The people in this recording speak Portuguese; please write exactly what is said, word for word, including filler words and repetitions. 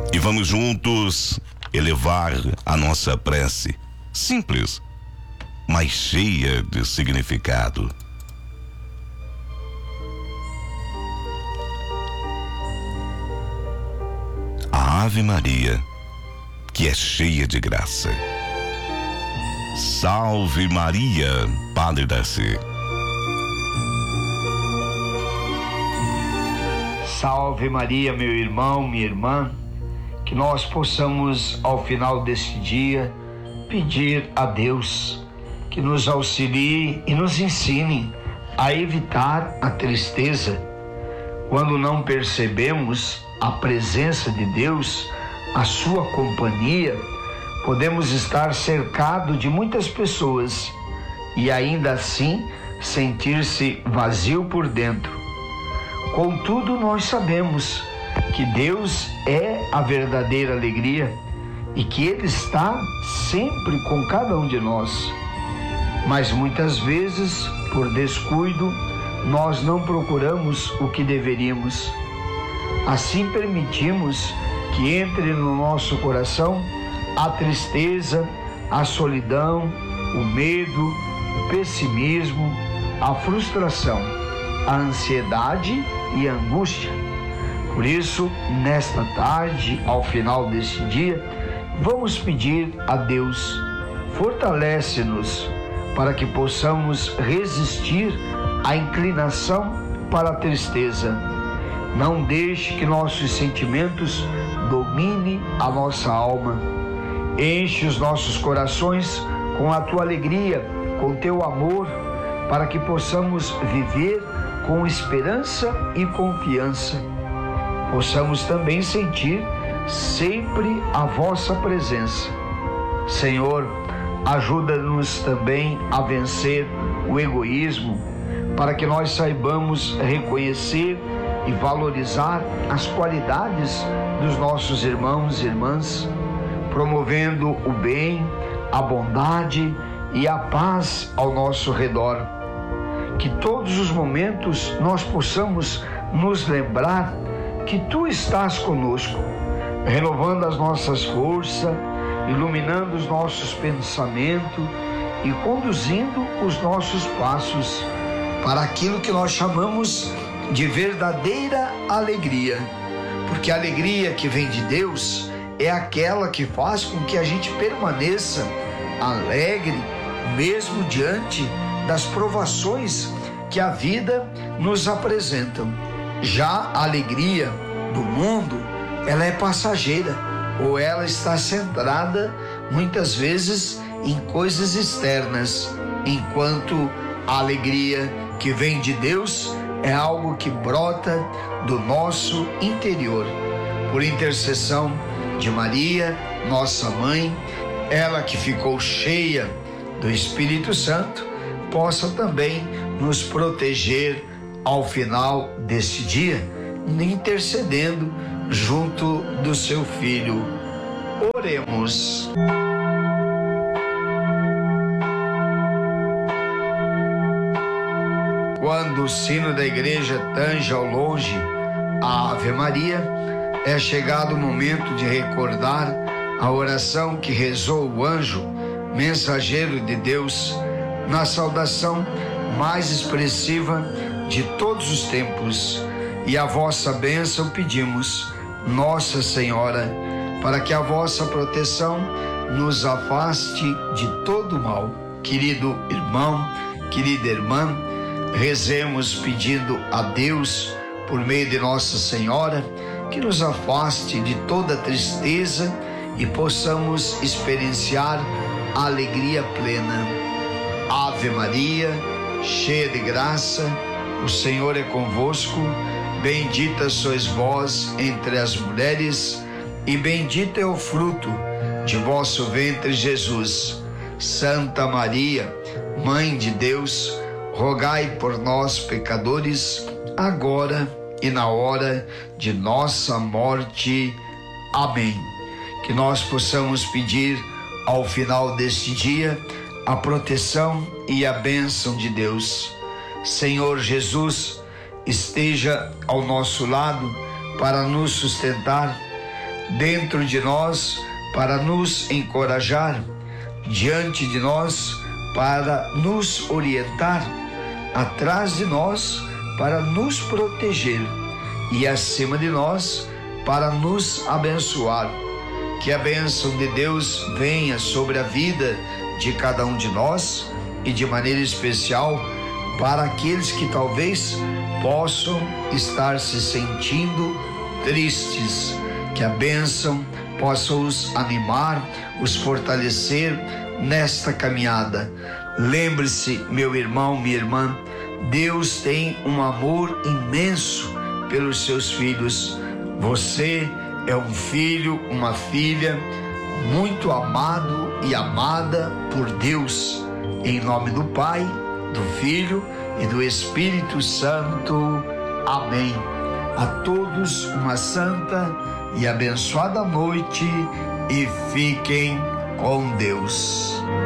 E vamos juntos elevar a nossa prece, simples, mas cheia de significado. A Ave Maria, que é cheia de graça. Salve Maria, Padre Darcy. Salve Maria, meu irmão, minha irmã, que nós possamos, ao final deste dia, pedir a Deus que nos auxilie e nos ensine a evitar a tristeza. Quando não percebemos a presença de Deus, a sua companhia, podemos estar cercados de muitas pessoas e ainda assim sentir-se vazio por dentro. Contudo, nós sabemos que Deus é a verdadeira alegria e que Ele está sempre com cada um de nós. Mas muitas vezes, por descuido, nós não procuramos o que deveríamos. Assim permitimos que entre no nosso coração a tristeza, a solidão, o medo, o pessimismo, a frustração, a ansiedade e a angústia. Por isso, nesta tarde, ao final deste dia, vamos pedir a Deus, fortalece-nos para que possamos resistir à inclinação para a tristeza. Não deixe que nossos sentimentos dominem a nossa alma. Enche os nossos corações com a tua alegria, com teu amor, para que possamos viver com esperança e confiança. Possamos também sentir sempre a vossa presença. Senhor, ajuda-nos também a vencer o egoísmo, para que nós saibamos reconhecer e valorizar as qualidades dos nossos irmãos e irmãs, promovendo o bem, a bondade e a paz ao nosso redor. Que todos os momentos nós possamos nos lembrar que Tu estás conosco, renovando as nossas forças, iluminando os nossos pensamentos e conduzindo os nossos passos para aquilo que nós chamamos de verdadeira alegria. Porque a alegria que vem de Deus é aquela que faz com que a gente permaneça alegre, mesmo diante das provações que a vida nos apresenta. Já a alegria do mundo, ela é passageira, ou ela está centrada muitas vezes em coisas externas, enquanto a alegria que vem de Deus é algo que brota do nosso interior. Por intercessão de Maria, nossa mãe, ela que ficou cheia do Espírito Santo, possa também nos proteger ao final deste dia, intercedendo junto do seu Filho. Oremos. Quando o sino da igreja tange ao longe a Ave Maria, é chegado o momento de recordar a oração que rezou o anjo, mensageiro de Deus, na saudação mais expressiva de todos os tempos. E a vossa bênção pedimos, Nossa Senhora, para que a vossa proteção nos afaste de todo mal. Querido irmão, querida irmã, rezemos pedindo a Deus, por meio de Nossa Senhora, que nos afaste de toda tristeza e possamos experienciar a alegria plena. Ave Maria, cheia de graça, o Senhor é convosco. Bendita sois vós entre as mulheres, e bendito é o fruto de vosso ventre, Jesus. Santa Maria, Mãe de Deus, rogai por nós, pecadores, agora e na hora de nossa morte. Amém. Que nós possamos pedir ao final deste dia a proteção e a bênção de Deus. Senhor Jesus, esteja ao nosso lado para nos sustentar. dentro de nós para nos encorajar, diante de nós para nos orientar, atrás de nós para nos proteger e acima de nós para nos abençoar. Que a bênção de Deus venha sobre a vida de cada um de nós e de maneira especial para aqueles que talvez possam estar se sentindo tristes. Que a bênção possa os animar, os fortalecer nesta caminhada. Lembre-se, meu irmão, minha irmã, Deus tem um amor imenso pelos seus filhos. Você é um filho, uma filha muito amado e amada por Deus. Em nome do Pai, do Filho e do Espírito Santo. Amém. A todos uma santa e abençoada noite e fiquem com Deus.